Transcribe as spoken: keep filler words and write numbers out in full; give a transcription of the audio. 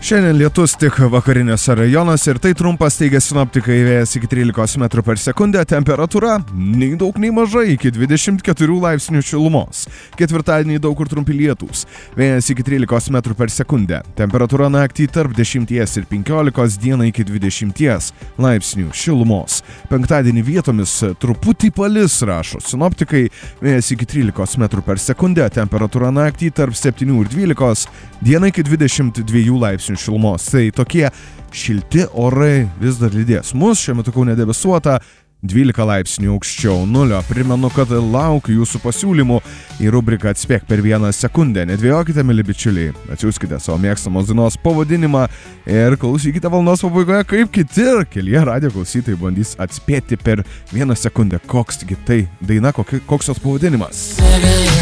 Šiandien lietus tik vakariniuose rajonuose ir tai trumpas, teigia sinoptikai, vėjas iki trylikos metrų per sekundę, temperatūra nei daug nei mažai iki dvidešimt keturių laipsnių šilumos. Ketvirtadienį daug kur trumpi lietūs, vėjas iki trylikos metrų per sekundę, temperatūra naktį tarp dešimties ir penkiolikos, dieną iki dvidešimties laipsnių šilumos. Penktadienį vietomis truputį palis, rašo sinoptikai, vėjas iki trylikos metrų per sekundę, temperatūra naktį tarp septynių ir dvylikos, dieną iki dvidešimt dviejų laipsnių šilumos. Tai tokie šilti orai vis dar lydės mus, šiuo metu Kaune debesuota, dvylika laipsnių aukščiau nulio. Primenu, kad laukiu jūsų pasiūlymų į rubriką Atspėk per vieną sekundę. Nedvėjokite, mili bičiuliai, atsiųskite savo mėgstamos dainos pavadinimą ir klausykite valandos pabaigoje, kaip kiti ir keli radijo klausytojai bandys atspėti per vieną sekundę, koks gi tai daina, koks jos pavadinimas.